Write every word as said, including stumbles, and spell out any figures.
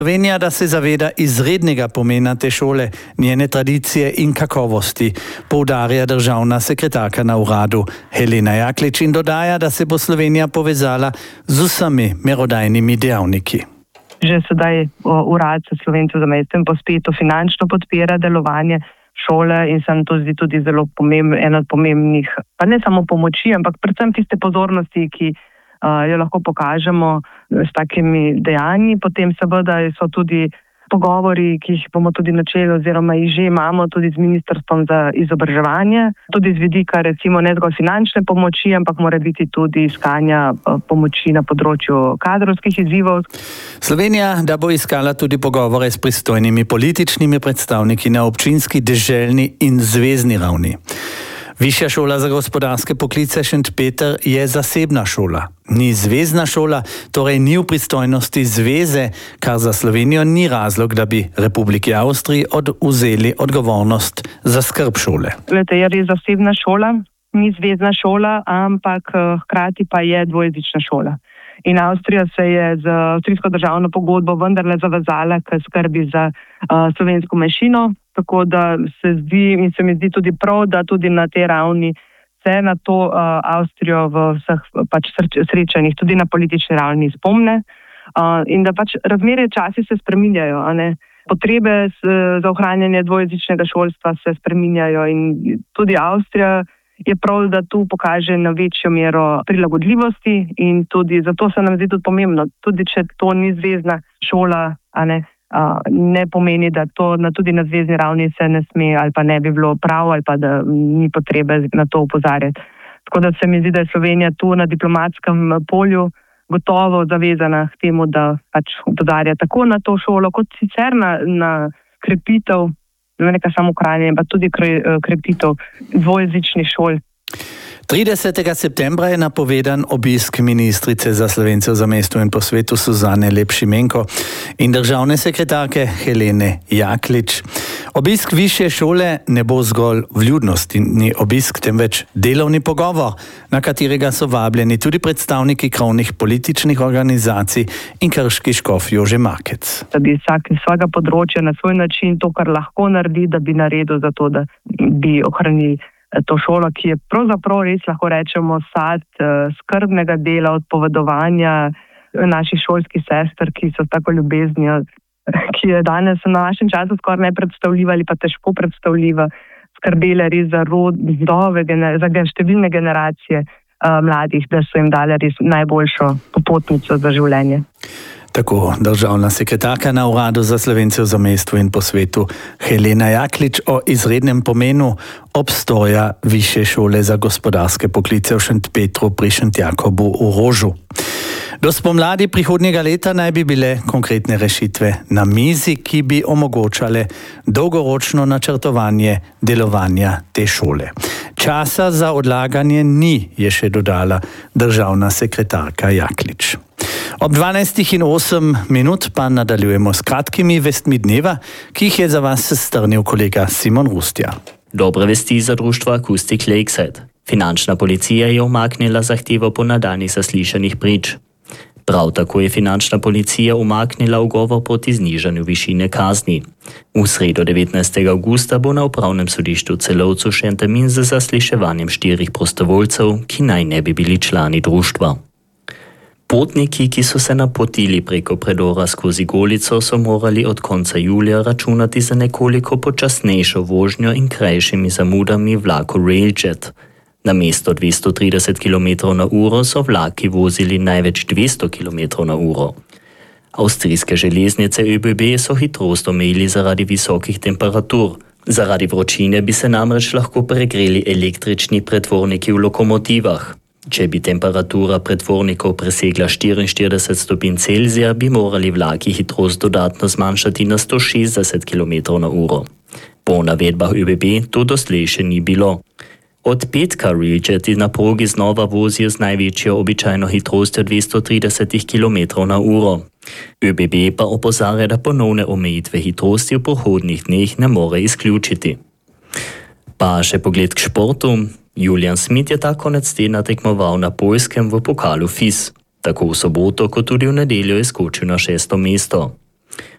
Slovenija, da se zaveda izrednega pomena te šole, njene tradicije in kakovosti, poudarja državna sekretarka na uradu Helena Jaklič in dodaja, da se bo Slovenija povezala z vsemi merodajnimi dejavniki. Že sedaj urad za Slovence v zamejstvu po svetu finančno podpira delovanje šole in se nam to zdi tudi zelo pomembno, ena od pomembnih, pa ne samo pomoči, ampak predvsem tiste pozornosti, ki uh, jo lahko pokažemo s takimi dejanji. Potem seveda so tudi pogovori, ki jih bomo tudi načeli oziroma jih že imamo tudi z Ministrstvom za izobraževanje, tudi z vidika recimo ne zgolj finančne pomoči, ampak mora biti tudi iskanja pomoči na področju kadrovskih izzivov. Slovenija, da bo iskala tudi pogovore s pristojnimi političnimi predstavniki na občinski, deželni in zvezni ravni. Višja šola za gospodarske poklice Šentpeter je zasebna šola. Ni zvezna šola, torej ni v pristojnosti zveze, kar za Slovenijo ni razlog, da bi Republiki Avstriji odvzeli odgovornost za skrb šole. Glede, je res zasebna šola, ni zvezna šola, ampak hkrati pa je dvojezična šola. In Avstrija se je z avstrijsko državno pogodbo vendarle zavezala k skrbi za uh, slovensko manjšino, tako da se zdi in se mi zdi tudi prav, da tudi na tej ravni se na to uh, Avstrijo v vseh pač srečanjih, tudi na politični ravni spomne uh, in da pač razmere časi se spreminjajo, a ne? Potrebe s, za ohranjanje dvojezičnega šolstva se spreminjajo in tudi Avstrija je prav, da tu pokaže na večjo mero prilagodljivosti in tudi zato se nam zdi tudi pomembno, tudi če to ni zvezna šola, a ne, a, ne pomeni, da to na, tudi na zvezni ravni se ne sme ali pa ne bi bilo prav ali pa da ni potrebe na to opozarjati. Tako da se mi zdi, da je Slovenija tu na diplomatskem polju gotovo zavezana k temu, da pač opozarja tako na to šolo, kot sicer na, na krepitev nekaj samo Ukrajine, pa tudi krepitev dvojezičnih šol. tridesetega septembra je napovedan obisk ministrice za Slovence v zamejstvu in po svetu Suzane Lep Šimenko in državne sekretarke Helene Jaklič. Obisk višje šole ne bo zgolj vljudnostni obisk, temveč delovni pogovor, na katerega so vabljeni tudi predstavniki krovnih političnih organizacij in krški škof Jože Markec. Da bi vsak iz svojega področja na svoj način to, kar lahko naredi, da bi naredil za to, da bi ohranili to šolo, ki je pravzaprav res, lahko rečemo, sad skrbnega dela, odpovedovanja naših šolskih sester, ki so tako ljubezni, ki je danes na našem času skoraj nepredstavljiva ali pa težko predstavljiva, skrbele res za rod, zdove, za številne generacije uh, mladih, da so jim dale res najboljšo popotnico za življenje. Tako državna sekretarka na uradu za Slovence v zamejstvu in po svetu Helena Jaklič o izrednem pomenu obstoja Višje šole za gospodarske poklice v Šentpetru pri Šentjakobu v Rožu. Do spomladi prihodnjega leta naj bi bile konkretne rešitve na mizi, ki bi omogočale dolgoročno načrtovanje delovanja te šole. Časa za odlaganje ni, je še dodala državna sekretarka Jaklič. Ob dvanajstih in osem minut pa nadaljujemo s kratkimi vestmi dneva, ki jih je za vas sestrnil kolega Simon Rustja. Dobre vesti za društvo Acoustic Lakeside. Finančna policija je umaknila zahtevo po nadaljnjih zaslišanjih prič. Prav tako je finančna policija umaknila ugovor proti znižanju višine kazni. V sredo devetnajstega avgusta bo na upravnem sodišču Celovcu še en termin z zasliševanjem štirih prostovoljcev, ki naj ne bi bili člani društva. Potniki, ki so se napotili preko predora skozi Golico, so morali od konca julija računati za nekoliko počasnejšo vožnjo in krajšimi zamudami vlaku Railjet. Namesto dvesto trideset kilometrov na uro so vlaki vozili največ dvesto kilometrov na uro. Avstrijske železnice ÖBB so hitrost omejili zaradi visokih temperatur. Zaradi vročine bi se namreč lahko pregreli električni pretvorniki v lokomotivah. Če bi temperatura pretvornikov presegla štiriinštirideset stopinj Celzija, bi morali vlaki hitrost dodatno zmanjšati na sto šestdeset kilometrov na uro. Po navedbah ÖBB to doslej še ni bilo. Od petka Railjet na progi znova vozijo z največjo običajno hitrostjo dvesto trideset kilometrov na uro. ÖBB pa opozarja, da ponovne omejitve hitrosti v prihodnjih dneh ne more izključiti. Pa še pogled k športu. Julian Smith je ta konec tedna tekmoval na Poljskem v pokalu F I S. Tako v soboto, kot tudi v nedeljo je skočil na šesto mesto.